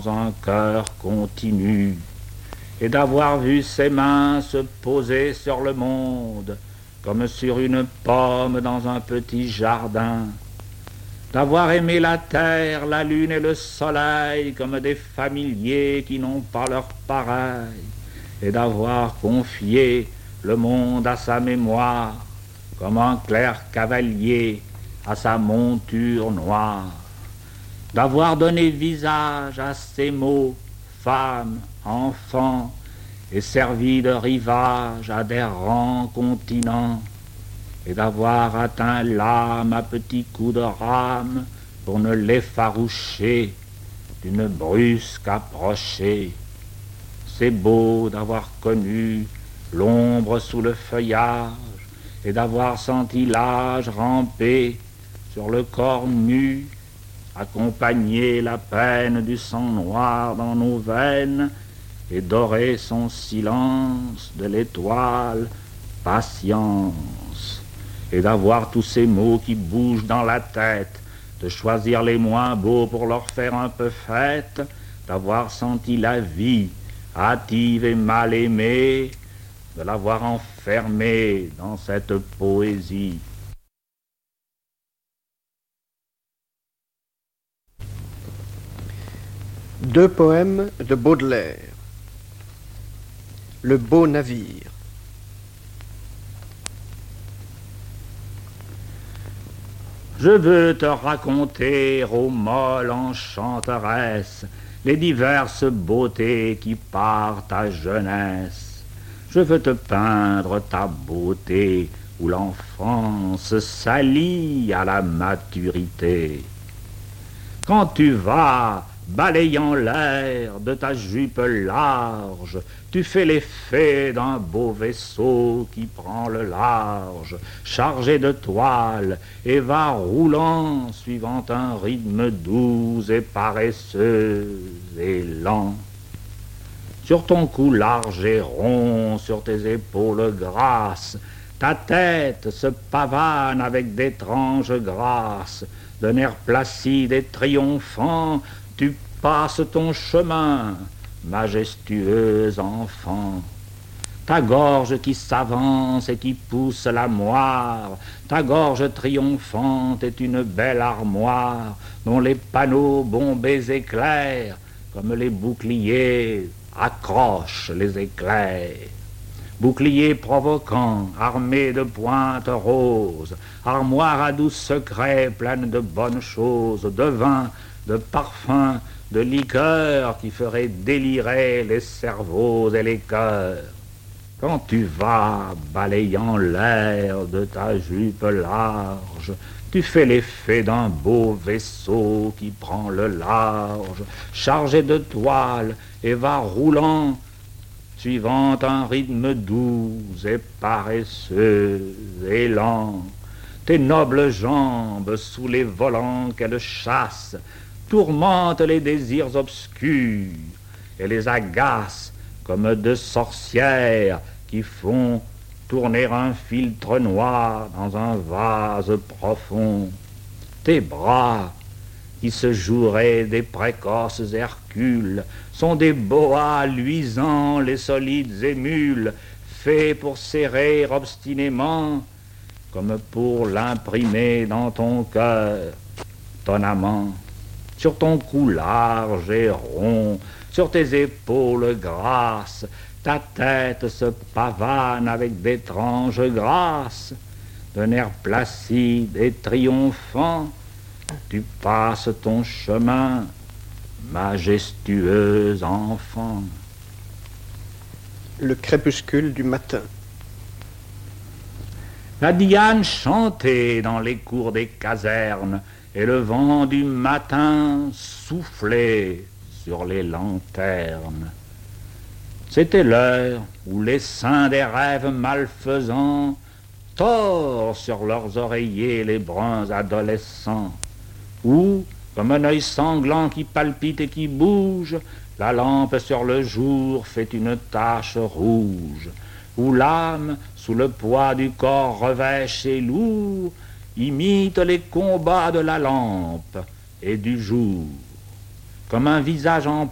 dans un cœur continu, et d'avoir vu ses mains se poser sur le monde, comme sur une pomme dans un petit jardin, d'avoir aimé la terre, la lune et le soleil comme des familiers qui n'ont pas leur pareil, et d'avoir confié le monde à sa mémoire, comme un clair cavalier à sa monture noire, d'avoir donné visage à ces mots, femmes, enfants, et servi de rivage à d'errants continents, et d'avoir atteint l'âme à petits coups de rame pour ne l'effaroucher d'une brusque approchée. C'est beau d'avoir connu l'ombre sous le feuillage et d'avoir senti l'âge ramper sur le corps nu, accompagner la peine du sang noir dans nos veines et dorer son silence de l'étoile patience, et d'avoir tous ces mots qui bougent dans la tête, de choisir les moins beaux pour leur faire un peu fête, d'avoir senti la vie hâtive et mal aimée, de l'avoir enfermée dans cette poésie. Deux poèmes de Baudelaire. Le beau navire. Je veux te raconter, ô molle enchanteresse, les diverses beautés qui parent ta jeunesse. Je veux te peindre ta beauté où l'enfance s'allie à la maturité. Quand tu vas balayant l'air de ta jupe large, tu fais l'effet d'un beau vaisseau qui prend le large, chargé de toile, et va roulant, suivant un rythme doux et paresseux et lent. Sur ton cou large et rond, sur tes épaules grasses, ta tête se pavane avec d'étranges grâces, d'un air placide et triomphant, tu passes ton chemin, majestueux enfant. Ta gorge qui s'avance et qui pousse la moire, ta gorge triomphante est une belle armoire, dont les panneaux bombés éclairent, comme les boucliers accrochent les éclairs. Bouclier provoquant, armé de pointes roses, armoire à doux secrets pleine de bonnes choses, de vin, de parfums, de liqueurs qui feraient délirer les cerveaux et les cœurs. Quand tu vas balayant l'air de ta jupe large, tu fais l'effet d'un beau vaisseau qui prend le large, chargé de toile et va roulant, suivant un rythme doux et paresseux et lent. Tes nobles jambes, sous les volants qu'elles chassent, tourmentent les désirs obscurs et les agacent comme deux sorcières qui font tourner un filtre noir dans un vase profond. Tes bras, qui se joueraient des précoces Hercules, sont des boas luisants, les solides émules, faits pour serrer obstinément, comme pour l'imprimer dans ton cœur, ton amant. Sur ton cou large et rond, sur tes épaules grasses, ta tête se pavane avec d'étranges grâces, d'un air placide et triomphant, tu passes ton chemin, majestueux enfant. Le crépuscule du matin. La Diane chantait dans les cours des casernes, et le vent du matin soufflait sur les lanternes. C'était l'heure où les seins des rêves malfaisants tordent sur leurs oreillers les bruns adolescents, où, comme un œil sanglant qui palpite et qui bouge, la lampe sur le jour fait une tache rouge, où l'âme, sous le poids du corps revêche et lourd, imite les combats de la lampe et du jour. Comme un visage en